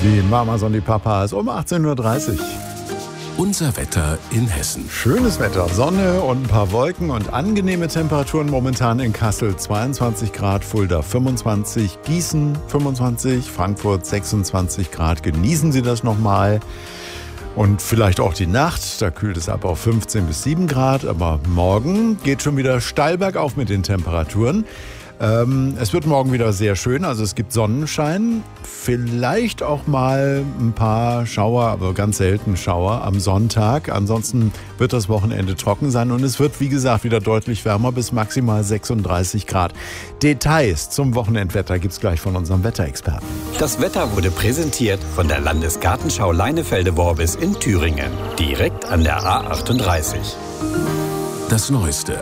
Die Mamas und die Papas um 18.30 Uhr. Unser Wetter in Hessen. Schönes Wetter, Sonne und ein paar Wolken und angenehme Temperaturen momentan in Kassel. 22 Grad, Fulda 25, Gießen 25, Frankfurt 26 Grad. Genießen Sie das nochmal. Und vielleicht auch die Nacht, da kühlt es ab auf 15 bis 7 Grad. Aber morgen geht schon wieder steil bergauf mit den Temperaturen. Es wird morgen wieder sehr schön, also es gibt Sonnenschein, vielleicht auch mal ein paar Schauer, aber ganz selten Schauer am Sonntag. Ansonsten wird das Wochenende trocken sein und es wird, wie gesagt, wieder deutlich wärmer bis maximal 36 Grad. Details zum Wochenendwetter gibt's gleich von unserem Wetterexperten. Das Wetter wurde präsentiert von der Landesgartenschau Leinefelde-Worbis in Thüringen, direkt an der A38. Das Neueste